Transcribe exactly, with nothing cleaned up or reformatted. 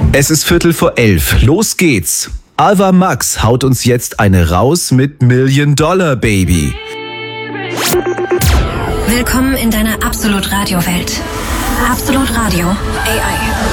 Es ist Viertel vor elf. Los geht's. Alva Max haut uns jetzt eine raus mit Million Dollar Baby. Willkommen in deiner Absolut Radio Welt. Absolut Radio A I.